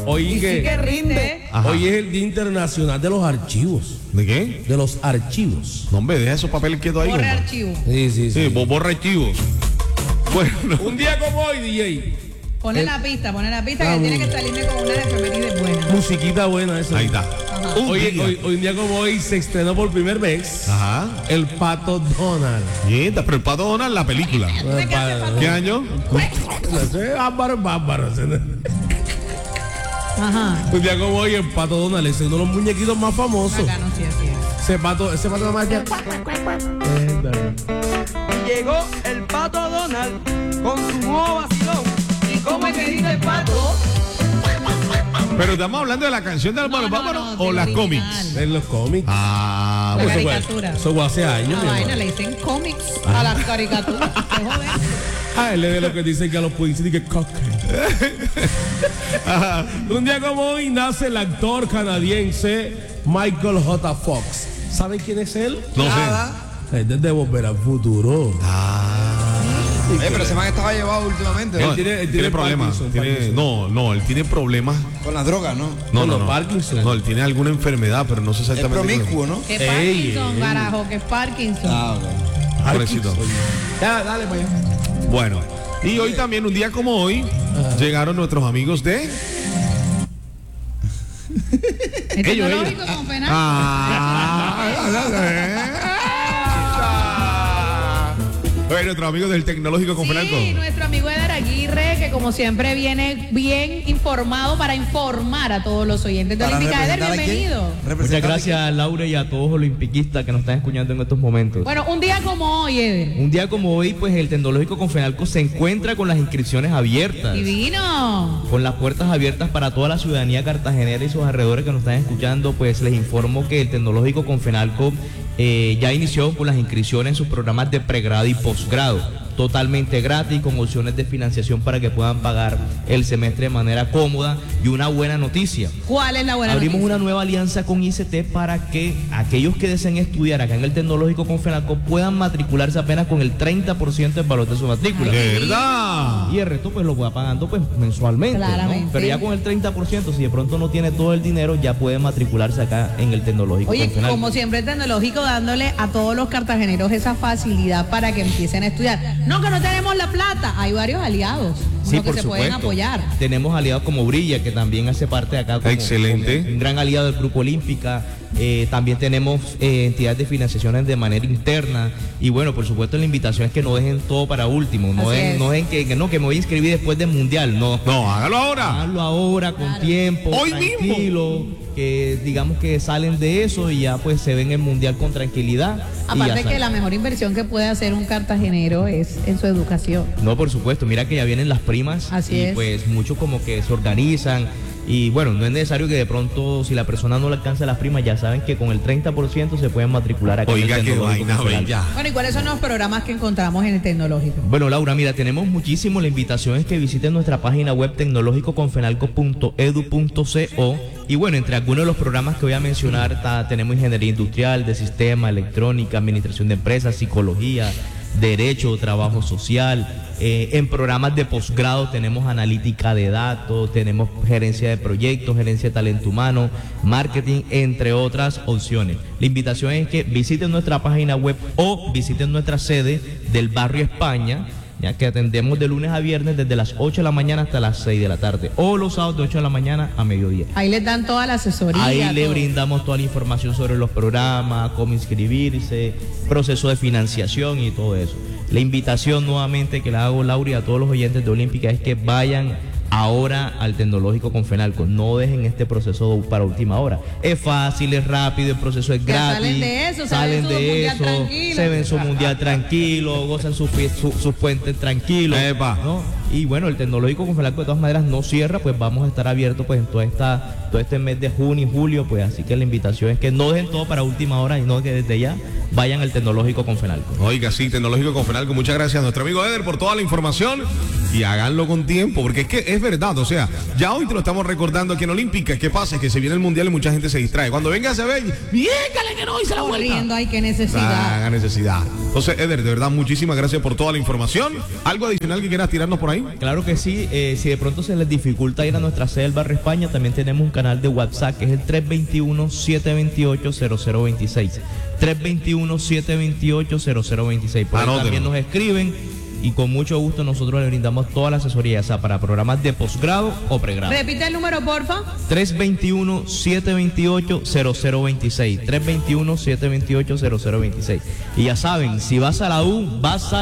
Hoy Y sí que rinde. Ajá. Hoy es el Día Internacional de los Archivos. ¿De qué? De los archivos. No, hombre, deja esos papeles quietos ahí. Borre compa. archivo. Sí, sí, Sí, sí. borra archivos. Bueno. Un día como hoy, DJ. Pone la pista que tiene que salirme con unas efemérides buenas. Musiquita buena esa. Ahí está. Ajá. Hoy, un día como hoy se estrenó por primera vez Ajá. El Pato Donald. Bien, pero el Pato Donald, la película. ¿Tú de qué hace falta? ¿Qué año? Bárbaro. Ajá. Un día como hoy, el Pato Donald es uno de los muñequitos más famosos. Bacano, sí, así es. Ese pato nomás ya. Llegó el Pato Donald con su nuevo vacilón. ¿Y cómo es que dice el pato? Pero estamos hablando de la canción de Álvaro Bárbaro o del las original. cómics. En los cómics. Ah, La bueno. caricatura. Eso fue hace años. La mi vaina hermano. le dicen cómics a las caricaturas. Qué joder. Él es de lo que dicen que a los pudientes que coque. Un día como hoy nace el actor canadiense Michael J. Fox. ¿Saben quién es él? No sé. Es de Volver al Futuro. Pero ese man estaba llevado últimamente. No, ¿no? él tiene problemas. Parkinson. Él tiene problemas. Con las drogas, ¿no? No. Parkinson. No, él tiene alguna enfermedad, pero no sé Es exactamente. promiscuo, ¿no? Que Ey, Parkinson, carajo, que Parkinson. Ah, ok. Pobrecito. Ya, dale para allá. Bueno, y hoy también, un día como hoy, llegaron nuestros amigos de. El tecnológico con penal. Bueno, nuestros amigos del Tecnológico con Fenalco. Sí, nuestro amigo Eder Aguirre, que como siempre viene bien informado para informar a todos los oyentes de Para Olímpica. Eder, representar a quién? bienvenido. ¿Representar Muchas a gracias, Laura, y a todos los olimpiquistas que nos están escuchando en estos momentos. Bueno, un día como hoy, Eder. Un día como hoy, pues el Tecnológico Confenalco se encuentra con las inscripciones abiertas, Divino. con las puertas abiertas para toda la ciudadanía cartagenera y sus alrededores que nos están escuchando. Pues les informo que el Tecnológico Confenalco ya inició con las inscripciones en sus programas de pregrado y posgrado, totalmente gratis, con opciones de financiación para que puedan pagar el semestre de manera cómoda. Y una buena noticia: ¿Cuál es la buena abrimos noticia? una nueva alianza con ICT para que aquellos que deseen estudiar acá en el Tecnológico Confenalco puedan matricularse apenas con el 30% del valor de su matrícula. ¿Verdad? Y el resto pues lo va pagando pues mensualmente, ¿no? Claramente. Pero ya con el 30%, si de pronto no tiene todo el dinero, ya puede matricularse acá en el Tecnológico Oye, Confenalco. como siempre el tecnológico dándole a todos los cartageneros esa facilidad para que empiecen a estudiar. No, que no tenemos la plata. Hay varios aliados Sí, que por se supuesto. pueden apoyar. Tenemos aliados como Brilla, que también hace parte de acá. Excelente. Un gran aliado del Grupo Olímpica. También tenemos entidades de financiaciones de manera interna. Y bueno, por supuesto, la invitación es que no dejen todo para último. No Así dejen, es. no dejen que me voy a inscribir después del Mundial. No. No, hágalo ahora. Hazlo ahora, con tiempo, Hoy tranquilo, que digamos que salen de eso y ya pues se ven el Mundial con tranquilidad. y ya Aparte que salen. la mejor inversión que puede hacer un cartagenero es en su educación. No, por supuesto, mira que ya vienen las primas. Así y es. pues muchos como que se organizan. Y bueno, no es necesario que de pronto, si la persona no le alcanza las primas, ya saben que con el 30% se pueden matricular acá Oiga, en el qué Tecnológico vaina Confenalco. bella. Bueno, ¿y cuáles son los programas que encontramos en el tecnológico? Bueno, Laura, mira, tenemos muchísimo. La invitación es que visiten nuestra página web tecnológicoconfenalco.edu.co. Y bueno, entre algunos de los programas que voy a mencionar tenemos ingeniería industrial, de sistema, electrónica, administración de empresas, psicología, derecho, trabajo social. En programas de posgrado tenemos analítica de datos, tenemos gerencia de proyectos, gerencia de talento humano, marketing, entre otras opciones. La invitación es que visiten nuestra página web o visiten nuestra sede del barrio España, ya que atendemos de lunes a viernes desde las 8 de la mañana hasta las 6 de la tarde, o los sábados de 8 de la mañana a mediodía. Ahí les dan toda la asesoría. Ahí le todo. brindamos toda la información sobre los programas, cómo inscribirse, proceso de financiación y todo eso. La invitación nuevamente que le hago, Laura, y a todos los oyentes de Olímpica es que vayan ahora al Tecnológico Confenalco. No dejen este proceso para última hora. Es fácil, es rápido, el proceso es Ya gratis. salen de eso, salen su de mundial eso, tranquilo. se ven su mundial tranquilo, gozan sus puentes tranquilos, Epa. ¿no? Y bueno, el Tecnológico Confenalco de todas maneras no cierra, pues vamos a estar abiertos pues en todo este mes de junio y julio, pues así que la invitación es que no dejen todo para última hora y no que desde ya vayan al Tecnológico Confenalco. Oiga, sí, Tecnológico Confenalco, muchas gracias a nuestro amigo Eder por toda la información y háganlo con tiempo, porque es que es verdad, o sea, ya hoy te lo estamos recordando aquí en Olímpica. ¿Qué pasa? Es que se viene el Mundial y mucha gente se distrae. Cuando venga se ve, ¡viégale que no hice la vuelta! Corriendo, ay, qué necesidad. Haga necesidad. Entonces, Eder, de verdad, muchísimas gracias por toda la información. ¿Algo adicional que quieras tirarnos por ahí? Claro que sí, si de pronto se les dificulta ir a nuestra sede del Barrio España, también tenemos un canal de WhatsApp que es el 321-728-0026. 321-728-0026. Por ahí Anótelo. también nos escriben y con mucho gusto nosotros les brindamos toda la asesoría, ya sea para programas de posgrado o pregrado. Repite el número, porfa. 321-728-0026. 321-728-0026. Y ya saben, si vas a la U, vas a